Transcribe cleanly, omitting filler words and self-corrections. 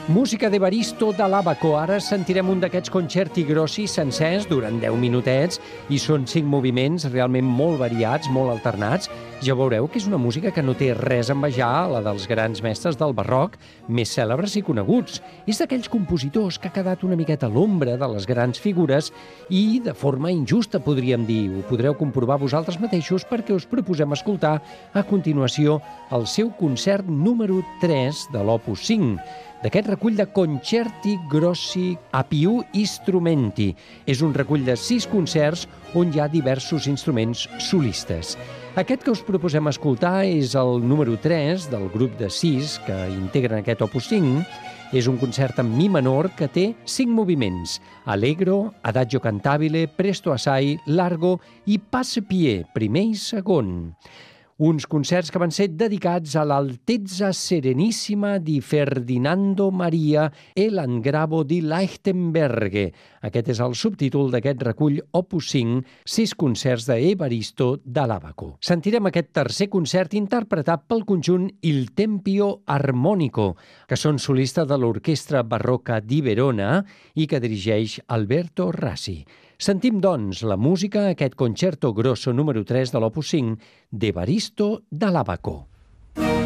Música d'Evaristo Dall'Abaco. Ara sentirem un d'aquests concerti grossi sencers durant 10 minutets i són 5 moviments realment molt variats, molt alternats. Ja veureu que és una música que no té res a envejar a la dels grans mestres del barroc més cèlebres i coneguts. És d'aquells compositors que ha quedat una miqueta a l'ombra de les grans figures i de forma injusta, podríem dir. Ho podreu comprovar vosaltres mateixos perquè us proposem escoltar a continuació el seu concert número 3 de l'Opus 5, d'aquest recull de Concerti Grossi a più Strumenti. És un recull de 6 concerts on hi ha diversos instruments solistes. Aquest que us proposem escoltar és el número 3 del grup de 6 que integren aquest Opus 5. És un concert en mi menor que té 5 moviments: Allegro, Adagio cantabile, Presto assai, Largo i Passe pied, primer i segon. Uns concerts que van ser dedicats a l'Altezza Serenissima di Ferdinando Maria e Landgravo di Lichtenberg. Aquest és el subtítol d'aquest recull Opus 5, 6 concerts d'Evaristo Dall'Abaco. Sentirem aquest tercer concert interpretat pel conjunt Il Tempio Armonico, que són solista de l'Orquestra Barroca di Verona i que dirigeix Alberto Rassi. Sentim, doncs, la música, aquest concerto grosso número 3 de l'Opus 5 d'Evaristo Dall'Abaco.